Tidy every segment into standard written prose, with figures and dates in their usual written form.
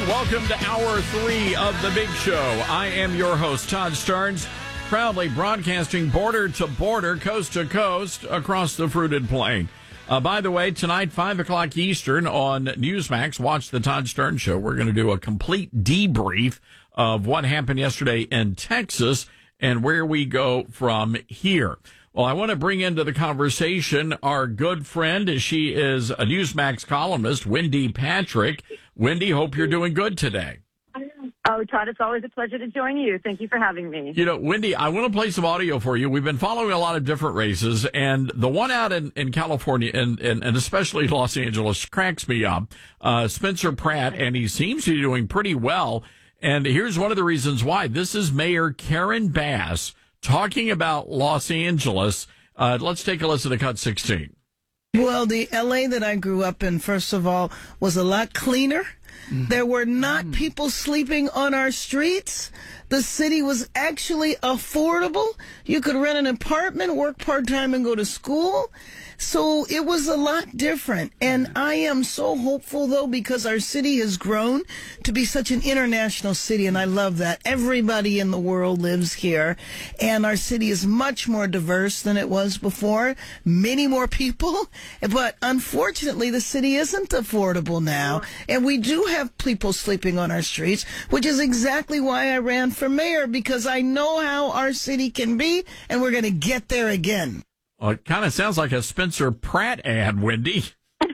Welcome to Hour 3 of The Big Show. I am your host, Todd Starnes, proudly broadcasting border to border, coast to coast, across the fruited plain. By the way, tonight, 5 o'clock Eastern on Newsmax, watch the Todd Starnes Show. We're going to do a complete debrief of what happened yesterday in Texas and where we go from here. Well, I want to bring into the conversation our good friend. She is a Newsmax columnist, Wendy Patrick. Wendy, hope you're doing good today. Oh, Todd, it's always a pleasure to join you. Thank you for having me. You know, Wendy, I want to play some audio for you. We've been following a lot of different races, and the one out in California and especially Los Angeles cracks me up. Spencer Pratt, and he seems to be doing pretty well. And here's one of the reasons why. This is Mayor Karen Bass talking about Los Angeles. Let's take a listen to Cut 16. Well, the L.A. that I grew up in, first of all, was a lot cleaner. There were not people sleeping on our streets. The city was actually affordable. You could rent an apartment, work part-time, and go to school. So it was a lot different. And I am so hopeful, though, because our city has grown to be such an international city, and I love that. Everybody in the world lives here, and our city is much more diverse than it was before. Many more people, but unfortunately, the city isn't affordable now, and we do have people sleeping on our streets, which is exactly why I ran for mayor, because I know how our city can be, and we're going to get there again. Well, it kind of sounds like a Spencer Pratt ad, Wendy.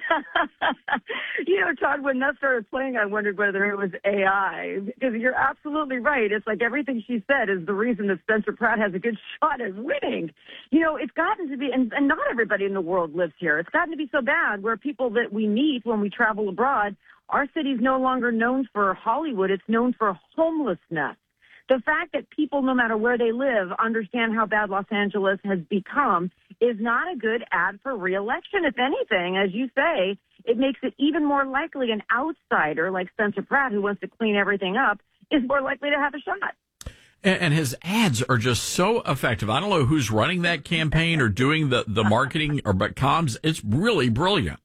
You know, Todd, when that started playing, I wondered whether it was AI, because you're absolutely right. It's like everything she said is the reason that Spencer Pratt has a good shot at winning. You know, it's gotten to be, and not everybody in the world lives here. It's gotten to be so bad where people that we meet when we travel abroad, our city's no longer known for Hollywood. It's known for homelessness. The fact that people, no matter where they live, understand how bad Los Angeles has become is not a good ad for re-election. If anything, as you say, it makes it even more likely an outsider like Spencer Pratt, who wants to clean everything up, is more likely to have a shot. And his ads are just so effective. I don't know who's running that campaign or doing the marketing, but comms. It's really brilliant.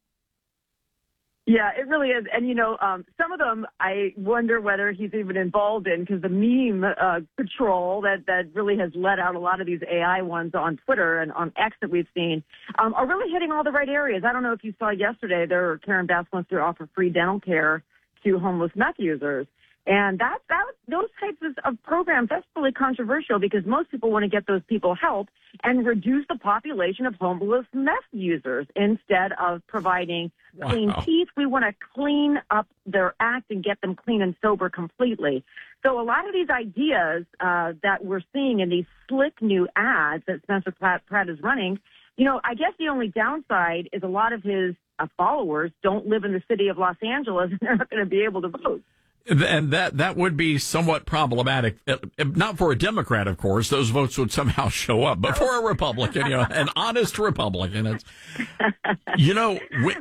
Yeah, it really is. And, you know, some of them I wonder whether he's even involved in, because the meme patrol that really has let out a lot of these AI ones on Twitter and on X that we've seen are really hitting all the right areas. I don't know if you saw yesterday, Karen Bass wants to offer free dental care to homeless meth users. And those types of programs, that's really controversial because most people want to get those people help and reduce the population of homeless meth users instead of providing clean teeth. We want to clean up their act and get them clean and sober completely. So a lot of these ideas that we're seeing in these slick new ads that Spencer Pratt is running, you know, I guess the only downside is a lot of his followers don't live in the city of Los Angeles and they're not going to be able to vote. And that would be somewhat problematic, not for a Democrat, of course. Those votes would somehow show up, but for a Republican, you know, an honest Republican. It's, you know,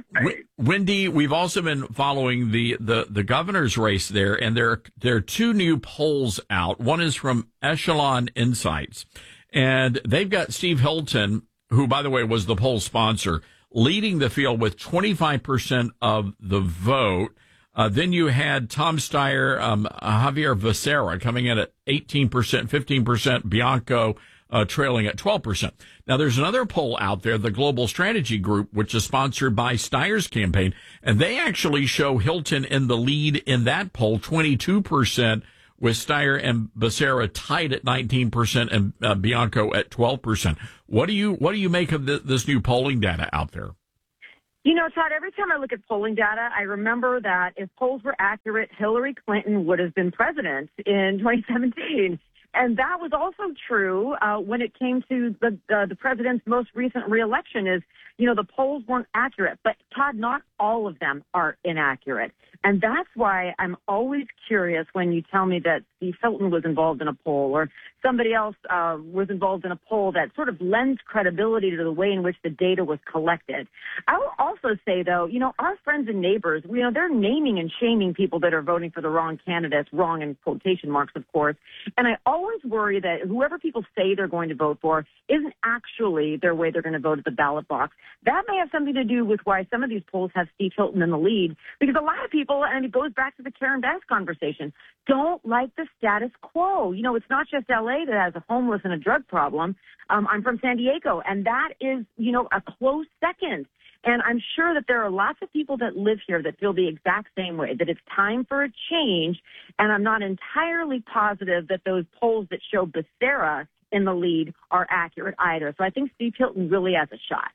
Wendy, we've also been following the governor's race there, and there are two new polls out. One is from Echelon Insights, and they've got Steve Hilton, who, by the way, was the poll sponsor, leading the field with 25% of the vote. Then you had Tom Steyer, Javier Becerra coming in at 18%, 15%, Bianco trailing at 12%. Now, there's another poll out there, the Global Strategy Group, which is sponsored by Steyer's campaign, and they actually show Hilton in the lead in that poll, 22%, with Steyer and Becerra tied at 19% and Bianco at 12%. What do you make of this new polling data out there? You know, Todd, every time I look at polling data, I remember that if polls were accurate, Hillary Clinton would have been president in 2017. And that was also true when it came to the president's most recent reelection is, you know, the polls weren't accurate. But, Todd, not all of them are inaccurate. And that's why I'm always curious when you tell me that Steve Hilton was involved in a poll or somebody else was involved in a poll that sort of lends credibility to the way in which the data was collected. I will also say, though, you know, our friends and neighbors, you know, they're naming and shaming people that are voting for the wrong candidates, wrong in quotation marks, of course. And I always always worry that whoever people say they're going to vote for isn't actually their way they're going to vote at the ballot box. That may have something to do with why some of these polls have Steve Hilton in the lead, because a lot of people, and it goes back to the Karen Bass conversation, don't like the status quo. You know, it's not just L.A. that has a homeless and a drug problem. I'm from San Diego, and that is, you know, a close second. And I'm sure that there are lots of people that live here that feel the exact same way, that it's time for a change. And I'm not entirely positive that those polls that show Becerra in the lead are accurate either. So I think Steve Hilton really has a shot.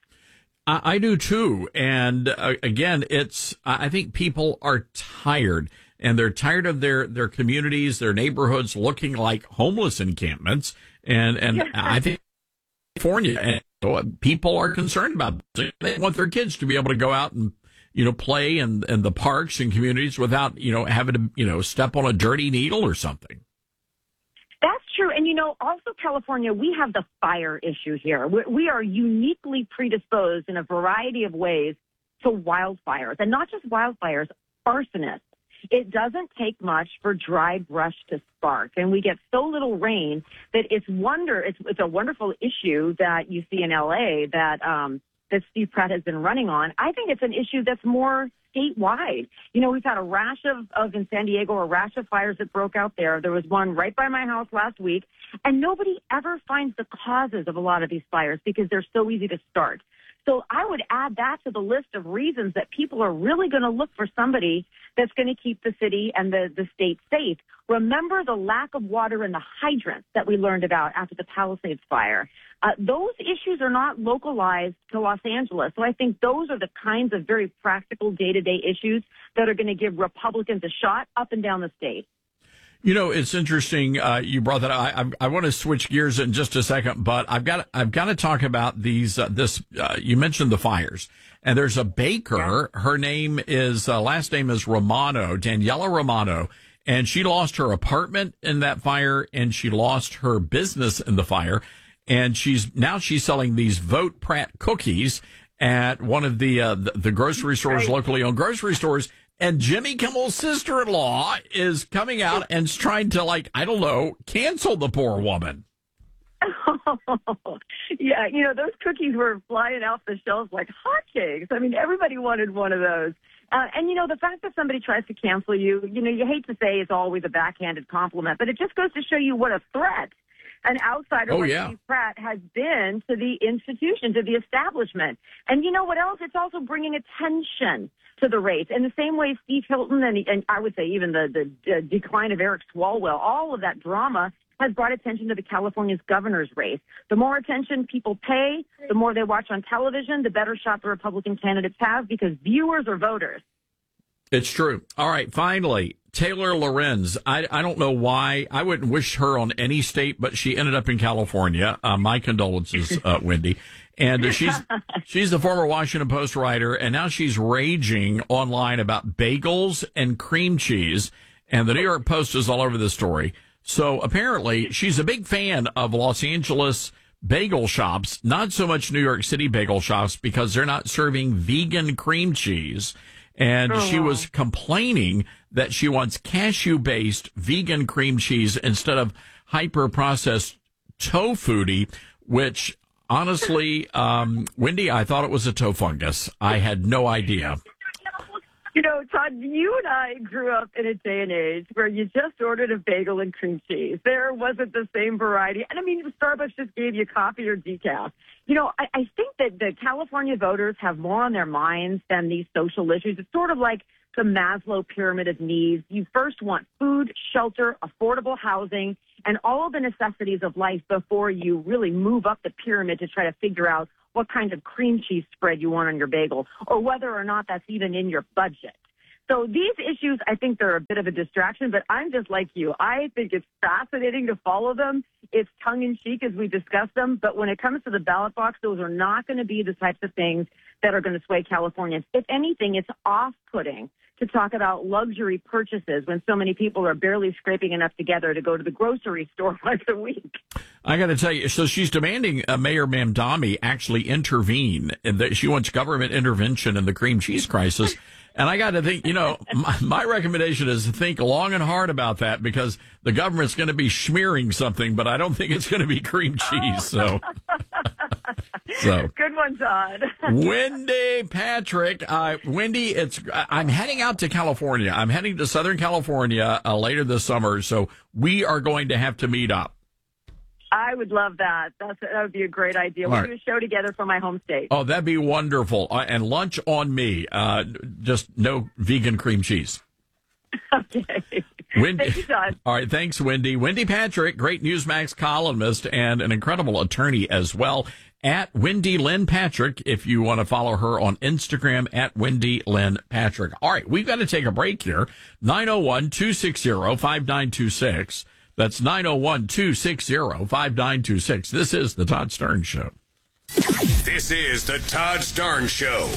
I do too. And again, I think people are tired, and they're tired of their communities, their neighborhoods looking like homeless encampments. And I think California, and so people are concerned about this. They want their kids to be able to go out and, you know, play in the parks and communities without, you know, having to, you know, step on a dirty needle or something. That's true. And, you know, also California, we have the fire issue here. We are uniquely predisposed in a variety of ways to wildfires, and not just wildfires, arsonists. It doesn't take much for dry brush to spark, and we get so little rain that it's a wonderful issue that you see in L.A. that Steve Pratt has been running on. I think it's an issue that's more statewide. You know, we've had a rash in San Diego, a rash of fires that broke out there. There was one right by my house last week, and nobody ever finds the causes of a lot of these fires because they're so easy to start. So I would add that to the list of reasons that people are really going to look for somebody that's going to keep the city and the state safe. Remember the lack of water in the hydrants that we learned about after the Palisades fire. Those issues are not localized to Los Angeles. So I think those are the kinds of very practical day-to-day issues that are going to give Republicans a shot up and down the state. You know, it's interesting. You brought that up. I want to switch gears in just a second, but I've got to talk about these. You mentioned the fires, and there's a baker. Yeah. Her name is last name is Romano, Daniela Romano, and she lost her apartment in that fire, and she lost her business in the fire, and she's selling these Vote Pratt cookies at one of the grocery stores, locally owned grocery stores. And Jimmy Kimmel's sister-in-law is coming out and trying to, cancel the poor woman. Yeah, you know, those cookies were flying off the shelves like hotcakes. I mean, everybody wanted one of those. And, you know, the fact that somebody tries to cancel you, you know, you hate to say it's always a backhanded compliment, but it just goes to show you what a threat an outsider like Steve Pratt has been to the institution, to the establishment. And you know what else? It's also bringing attention to the race. In the same way Steve Hilton and I would say even the decline of Eric Swalwell, all of that drama has brought attention to the California's governor's race. The more attention people pay, the more they watch on television, the better shot the Republican candidates have because viewers are voters. It's true. All right, finally, Taylor Lorenz. I don't know why. I wouldn't wish her on any state, but she ended up in California. My condolences, Wendy. And she's the former Washington Post writer, and now she's raging online about bagels and cream cheese. And the New York Post is all over the story. So apparently she's a big fan of Los Angeles bagel shops, not so much New York City bagel shops because they're not serving vegan cream cheese. And she was complaining that she wants cashew-based vegan cream cheese instead of hyper-processed tofu, which, honestly, Wendy, I thought it was a tofungus. I had no idea. You know, Todd, you and I grew up in a day and age where you just ordered a bagel and cream cheese. There wasn't the same variety. And, I mean, Starbucks just gave you coffee or decaf. You know, I think that the California voters have more on their minds than these social issues. It's sort of like the Maslow pyramid of needs. You first want food, shelter, affordable housing, and all of the necessities of life before you really move up the pyramid to try to figure out what kind of cream cheese spread you want on your bagel, or whether or not that's even in your budget. So these issues, I think they're a bit of a distraction, but I'm just like you. I think it's fascinating to follow them. It's tongue-in-cheek as we discuss them, but when it comes to the ballot box, those are not going to be the types of things that are going to sway Californians. If anything, it's off-putting to talk about luxury purchases when so many people are barely scraping enough together to go to the grocery store once a week. I got to tell you, so she's demanding Mayor Mamdani actually intervene, and that she wants government intervention in the cream cheese crisis. And I got to think, my recommendation is to think long and hard about that, because the government's going to be smearing something, but I don't think it's going to be cream cheese. So good one, Todd. Wendy Patrick, Wendy, I'm heading out to California. I'm heading to Southern California later this summer, so we are going to have to meet up. I would love that. That would be a great idea. We'll do a show together from my home state. Oh, that'd be wonderful. And lunch on me. Just no vegan cream cheese. Okay. Thank you, Todd. All right. Thanks, Wendy. Wendy Patrick, great Newsmax columnist and an incredible attorney as well. At Wendy Lynn Patrick, if you want to follow her on Instagram, at Wendy Lynn Patrick. All right. We've got to take a break here. 901-260-5926. That's 901-260-5926. This is the Todd Stern Show. This is the Todd Stern Show.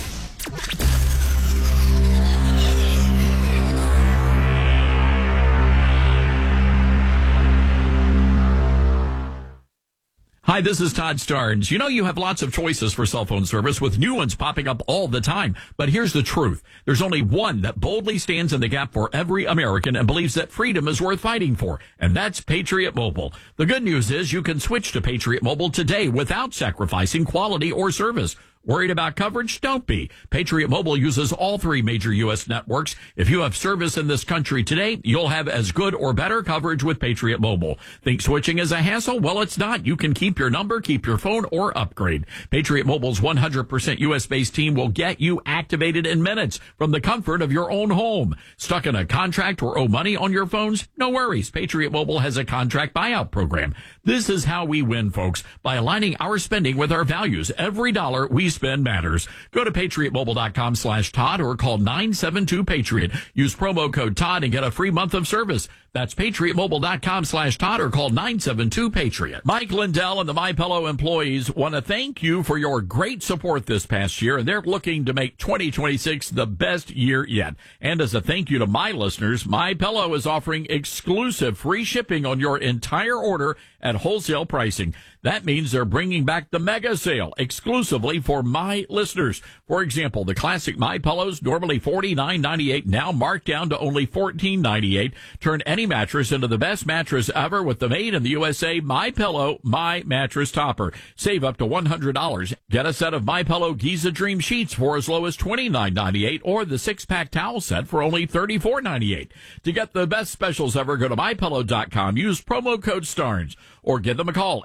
Hi, this is Todd Starnes. You have lots of choices for cell phone service, with new ones popping up all the time. But here's the truth. There's only one that boldly stands in the gap for every American and believes that freedom is worth fighting for, and that's Patriot Mobile. The good news is you can switch to Patriot Mobile today without sacrificing quality or service. Worried about coverage? Don't be. Patriot Mobile uses all three major U.S. networks. If you have service in this country today, you'll have as good or better coverage with Patriot Mobile. Think switching is a hassle? Well, it's not. You can keep your number, keep your phone, or upgrade. Patriot Mobile's 100% U.S.-based team will get you activated in minutes from the comfort of your own home. Stuck in a contract or owe money on your phones? No worries. Patriot Mobile has a contract buyout program. This is how we win, folks, by aligning our spending with our values. Every dollar we spend matters. Go to patriotmobile.com/Todd or call 972-PATRIOT. Use promo code Todd and get a free month of service. That's patriotmobile.com/Todd or call 972-PATRIOT. Mike Lindell and the MyPillow employees want to thank you for your great support this past year, and they're looking to make 2026 the best year yet. And as a thank you to my listeners, MyPillow is offering exclusive free shipping on your entire order at wholesale pricing. That means they're bringing back the mega sale exclusively for my listeners. For example, the classic MyPillows, normally $49.98, now marked down to only $14.98. Turn any mattress into the best mattress ever with the made in the USA MyPillow My Mattress Topper. Save up to $100. Get a set of MyPillow Giza Dream Sheets for as low as $29.98, or the 6-pack towel set for only $34.98. To get the best specials ever, go to MyPillow.com. Use promo code STARNS or give them a call,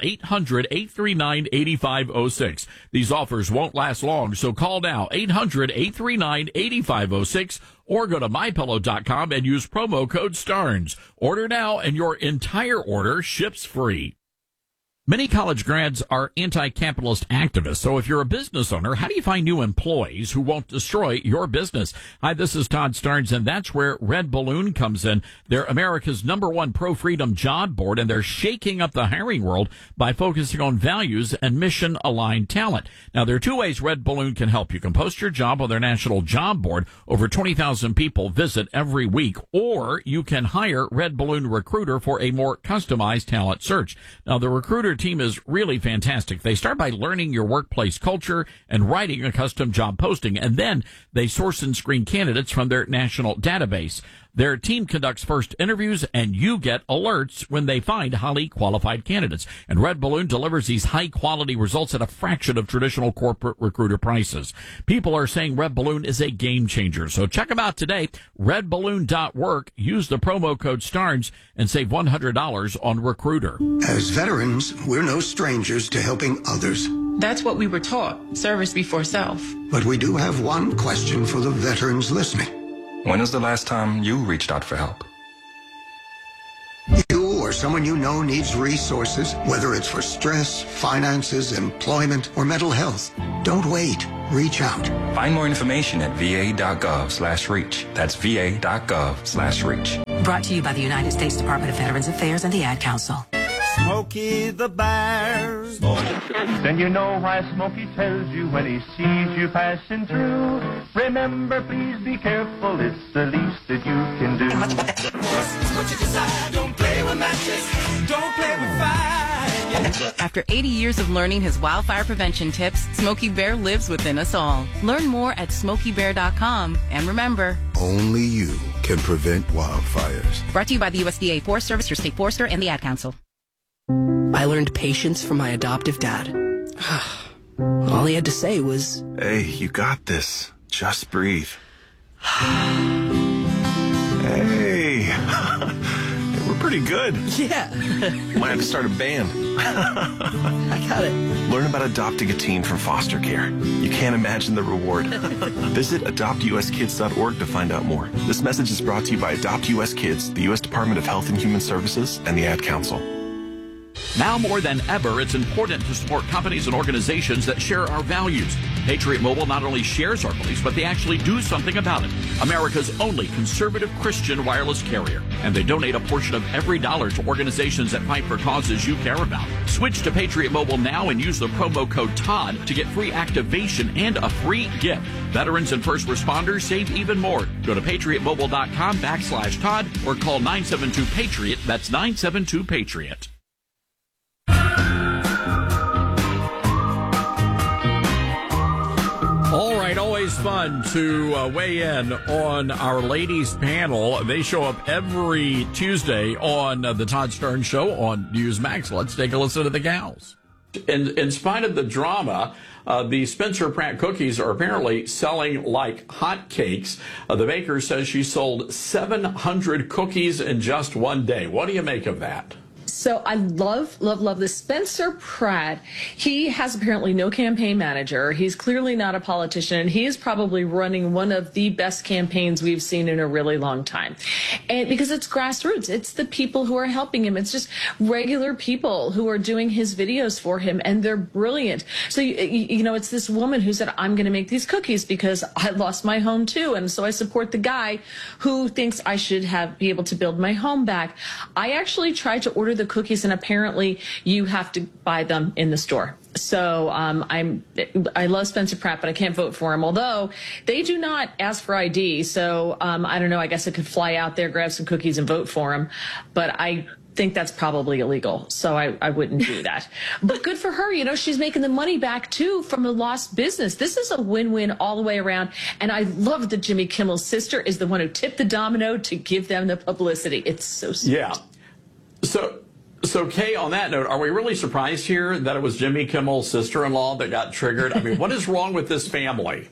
800-839-8506. These offers won't last long, so call now, 800-839-8506, or go to MyPillow.com and use promo code STARNS. Order now, and your entire order ships free. Many college grads are anti-capitalist activists. So if you're a business owner, how do you find new employees who won't destroy your business? Hi, this is Todd Starnes, and that's where Red Balloon comes in. They're America's #1 pro-freedom job board, and they're shaking up the hiring world by focusing on values and mission-aligned talent. Now, there are two ways Red Balloon can help. You can post your job on their national job board. Over 20,000 people visit every week. Or you can hire Red Balloon Recruiter for a more customized talent search. Now, the Recruiter team is really fantastic. They start by learning your workplace culture and writing a custom job posting, and then they source and screen candidates from their national database. Their team conducts first interviews, and you get alerts when they find highly qualified candidates. And Red Balloon delivers these high-quality results at a fraction of traditional corporate recruiter prices. People are saying Red Balloon is a game changer. So check them out today, redballoon.work. Use the promo code STARNS and save $100 on Recruiter. As veterans, we're no strangers to helping others. That's what we were taught, service before self. But we do have one question for the veterans listening. When was the last time you reached out for help? You or someone you know needs resources, whether it's for stress, finances, employment, or mental health. Don't wait. Reach out. Find more information at va.gov/reach. That's va.gov/reach. Brought to you by the United States Department of Veterans Affairs and the Ad Council. Smokey the Bear's. Then you know why Smokey tells you when he sees you passing through. Remember, please be careful, it's the least that you can do. What you decide, don't play with matches, don't play with fire. After 80 years of learning his wildfire prevention tips, Smokey Bear lives within us all. Learn more at SmokeyBear.com. And remember, only you can prevent wildfires. Brought to you by the USDA Forest Service, your state forester, and the Ad Council. I learned patience from my adoptive dad. All he had to say was, "Hey, you got this. Just breathe." Hey, we're pretty good. Yeah. Might have to start a band. I got it. Learn about adopting a teen from foster care. You can't imagine the reward. Visit adoptuskids.org to find out more. This message is brought to you by Adopt US Kids, the U.S. Department of Health and Human Services, and the Ad Council. Now more than ever, it's important to support companies and organizations that share our values. Patriot Mobile not only shares our beliefs, but they actually do something about it. America's only conservative Christian wireless carrier. And they donate a portion of every dollar to organizations that fight for causes you care about. Switch to Patriot Mobile now and use the promo code TODD to get free activation and a free gift. Veterans and first responders save even more. Go to patriotmobile.com/Todd or call 972-PATRIOT. That's 972-PATRIOT. All right, always fun to weigh in on our ladies panel. They show up every Tuesday on the Todd Stern Show on Newsmax. Let's take a listen to the gals. In spite of the drama, the Spencer Pratt cookies are apparently selling like hotcakes. The baker says she sold 700 cookies in just one day. What do you make of that? So I love this. Spencer Pratt, he has apparently no campaign manager. He's clearly not a politician, and he is probably running one of the best campaigns we've seen in a really long time. And because it's grassroots, it's the people who are helping him. It's just regular people who are doing his videos for him, and they're brilliant. So, you know, it's this woman who said, I'm going to make these cookies because I lost my home too, and so I support the guy who thinks I should be able to build my home back. I actually tried to order the cookies, and apparently you have to buy them in the store. So I love Spencer Pratt, but I can't vote for him. Although they do not ask for ID, so I don't know. I guess I could fly out there, grab some cookies, and vote for him. But I think that's probably illegal, so I wouldn't do that. But good for her. You know, she's making the money back too from a lost business. This is a win-win all the way around. And I love that Jimmy Kimmel's sister is the one who tipped the domino to give them the publicity. It's so sweet. Yeah. So, Kay, on that note, are we really surprised here that it was Jimmy Kimmel's sister-in-law that got triggered? I mean, what is wrong with this family?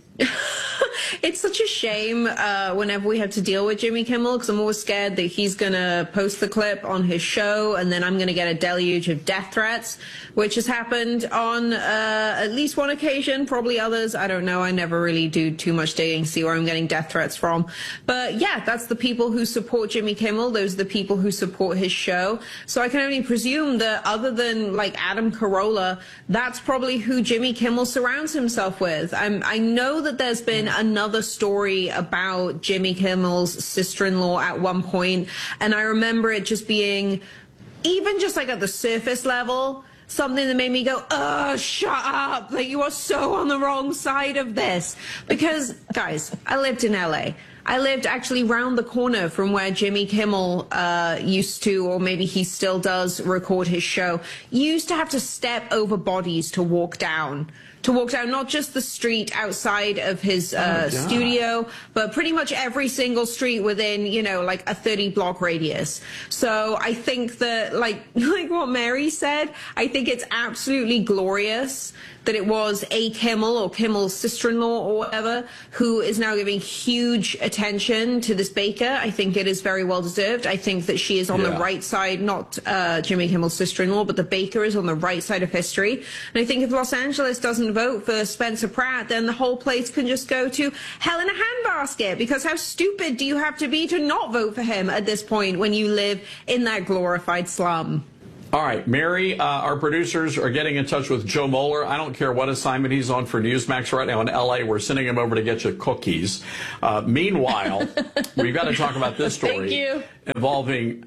It's such a shame whenever we have to deal with Jimmy Kimmel, because I'm always scared that he's going to post the clip on his show and then I'm going to get a deluge of death threats, which has happened on at least one occasion, probably others. I don't know. I never really do too much digging to see where I'm getting death threats from. But yeah, that's the people who support Jimmy Kimmel. Those are the people who support his show. So I can only presume that other than like Adam Carolla, that's probably who Jimmy Kimmel surrounds himself with. I know that there's been another story about Jimmy Kimmel's sister-in-law at one point, and I remember it just being, even just like at the surface level, something that made me go, oh, shut up. Like, you are so on the wrong side of this. Because, guys, I lived in LA. I lived actually round the corner from where Jimmy Kimmel used to, or maybe he still does, record his show. You used to have to step over bodies to walk down. Not just the street outside of his studio, but pretty much every single street within, you know, like a 30-block radius. So I think that, like what Mary said, I think it's absolutely glorious that it was a Kimmel or Kimmel's sister-in-law or whatever who is now giving huge attention to this baker. I think it is very well deserved. I think that she is on the right side, not Jimmy Kimmel's sister-in-law, but the baker is on the right side of history. And I think if Los Angeles doesn't vote for Spencer Pratt, then the whole place can just go to hell in a handbasket, because how stupid do you have to be to not vote for him at this point when you live in that glorified slum? All right, Mary, our producers are getting in touch with Joe Moeller. I don't care what assignment he's on for Newsmax right now in L.A. We're sending him over to get you cookies. Meanwhile, we've got to talk about this story involving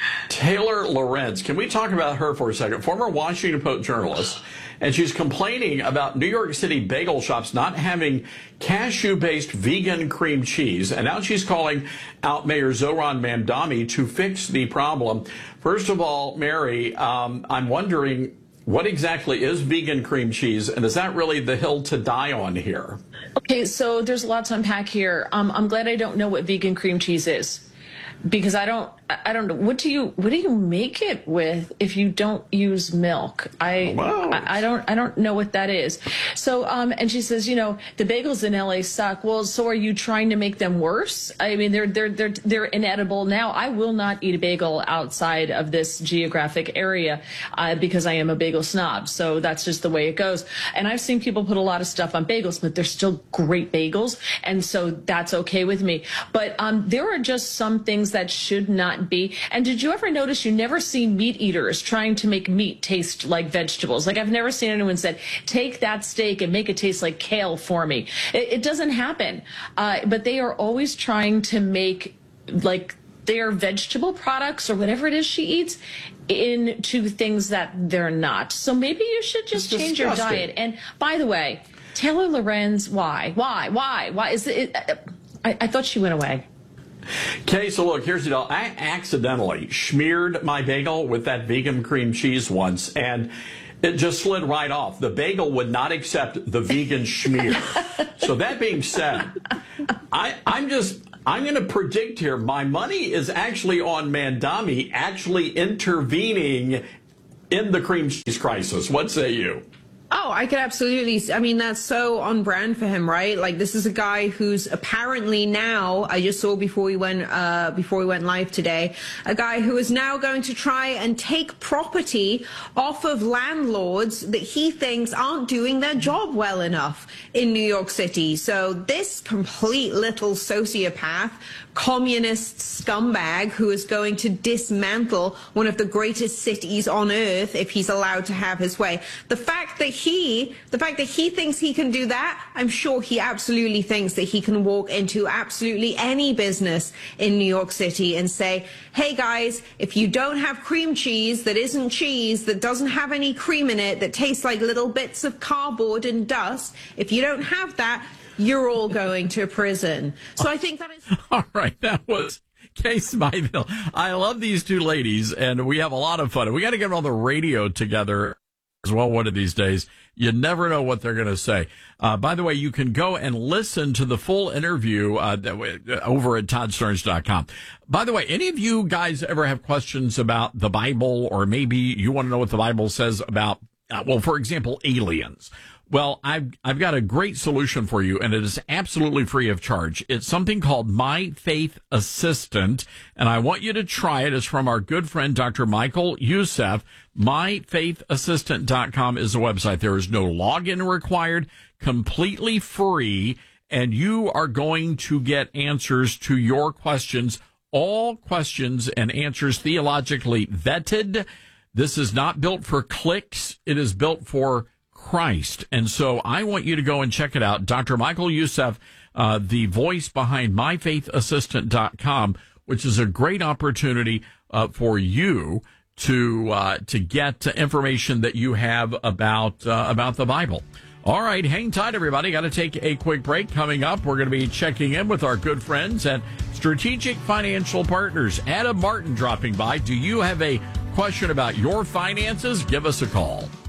Taylor Lorenz. Can we talk about her for a second? Former Washington Post journalist. And she's complaining about New York City bagel shops not having cashew-based vegan cream cheese. And now she's calling out Mayor Zohran Mamdani to fix the problem. First of all, Mary, I'm wondering, What exactly is vegan cream cheese, and is that really the hill to die on here? Okay, so there's a lot to unpack here. I'm glad I don't know what vegan cream cheese is, because I don't know. What do you make it with if you don't use milk? I don't know what that is. So and she says, the bagels in LA suck. Well, so are you trying to make them worse? I mean, they're inedible now. I will not eat a bagel outside of this geographic area because I am a bagel snob. So that's just the way it goes. And I've seen people put a lot of stuff on bagels, but they're still great bagels, and so that's okay with me. But there are just some things that should not be. And did you ever notice you never see meat eaters trying to make meat taste like vegetables? Like, I've never seen anyone said, take that steak and make it taste like kale for me. It doesn't happen. But they are always trying to make like their vegetable products or whatever it is she eats into things that they're not. So maybe you should just change your diet. And by the way, Taylor Lorenz, why is it? I thought she went away. Okay, so look, here's the deal. I accidentally smeared my bagel with that vegan cream cheese once, and it just slid right off. The bagel would not accept the vegan schmear. So that being said, I'm going to predict here, my money is actually on Mandami actually intervening in the cream cheese crisis. What say you? Oh, I could absolutely. I mean, that's so on brand for him, right? Like, this is a guy who's apparently now, I just saw before we went live today, a guy who is now going to try and take property off of landlords that he thinks aren't doing their job well enough in New York City. So this complete little sociopath, communist scumbag who is going to dismantle one of the greatest cities on earth if he's allowed to have his way. The fact that he thinks he can do that, I'm sure he absolutely thinks that he can walk into absolutely any business in New York City and say, hey guys, if you don't have cream cheese that isn't cheese, that doesn't have any cream in it, that tastes like little bits of cardboard and dust, if you don't have that, you're all going to prison. So I think that is... All right, that was Kay Smythville. I love these two ladies, and we have a lot of fun. We got to get on the radio together as well one of these days. You never know what they're going to say. By the way, you can go and listen to the full interview over at ToddStarnes.com. By the way, any of you guys ever have questions about the Bible, or maybe you want to know what the Bible says about, for example, aliens? Well, I've got a great solution for you, and it is absolutely free of charge. It's something called My Faith Assistant, and I want you to try it. It's from our good friend, Dr. Michael Youssef. MyFaithAssistant.com is the website. There is no login required, completely free, and you are going to get answers to your questions, all questions and answers theologically vetted. This is not built for clicks. It is built for Christ. And so I want you to go and check it out. Dr. Michael Youssef, the voice behind MyFaithAssistant.com, which is a great opportunity for you to get information that you have about the Bible. All right, hang tight, everybody. Got to take a quick break. Coming up, we're going to be checking in with our good friends at Strategic Financial Partners. Adam Martin dropping by. Do you have a question about your finances? Give us a call.